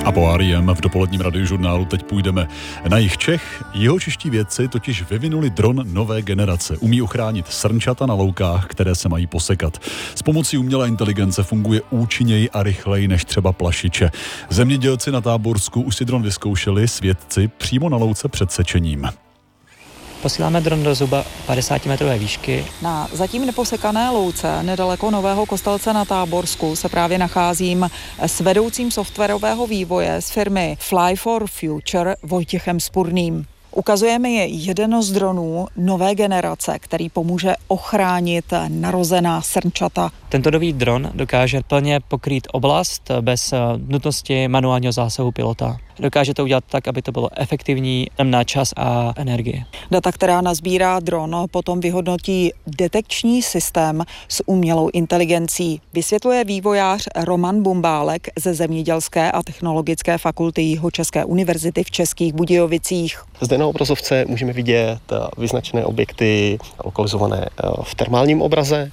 A po R.E.M. v dopoledním radiožurnálu teď půjdeme na jih Čech. Jihočeští vědci totiž vyvinuli dron nové generace. Umí ochránit srnčata na loukách, které se mají posekat. S pomocí umělé inteligence funguje účinněji a rychleji než třeba plašiče. Zemědělci na Táborsku už si dron vyzkoušeli s vědci přímo na louce před sečením. Posíláme dron do zhruba 50-metrové výšky. Na zatím neposekané louce nedaleko Nového Kostelce na Táborsku se právě nacházím s vedoucím softwarového vývoje z firmy Fly for Future Vojtěchem Spurným. Ukazuje mi jeden z dronů nové generace, který pomůže ochránit narozená srnčata. Tento nový dron dokáže plně pokrýt oblast bez nutnosti manuálního zásahu pilota. Dokáže to udělat tak, aby to bylo efektivní na čas a energii. Data, která nazbírá dron, potom vyhodnotí detekční systém s umělou inteligencí. Vysvětluje vývojář Roman Bumbálek ze Zemědělské a technologické fakulty Jihočeské univerzity v Českých Budějovicích. Zde na obrazovce můžeme vidět vyznačené objekty lokalizované v termálním obraze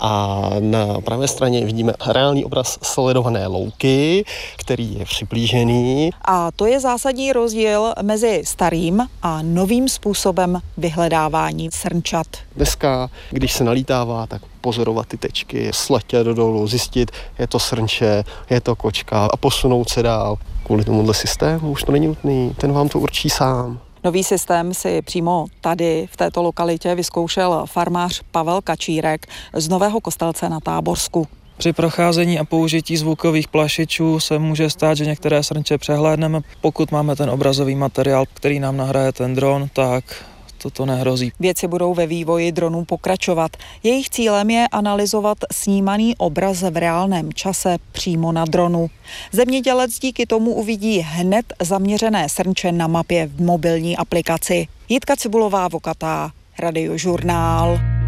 a na pravé straně vidíme reálný obraz sledované louky, který je přiblížený. A to je zásadní rozdíl mezi starým a novým způsobem vyhledávání srnčat. Dneska, když se nalítává, tak pozorovat ty tečky, sletět dolů, zjistit, je to srnče, je to kočka a posunout se dál. Kvůli tomuhle systému už to není nutný, ten vám to určí sám. Nový systém si přímo tady v této lokalitě vyzkoušel farmář Pavel Kačírek z Nového Kostelce na Táborsku. Při procházení a použití zvukových plašičů se může stát, že některé srnče přehlédneme. Pokud máme ten obrazový materiál, který nám nahraje ten dron, tak toto nehrozí. Vědci budou ve vývoji dronů pokračovat. Jejich cílem je analyzovat snímaný obraz v reálném čase přímo na dronu. Zemědělec díky tomu uvidí hned zaměřené srnče na mapě v mobilní aplikaci. Jitka Cibulová Vokatá, Radiožurnál.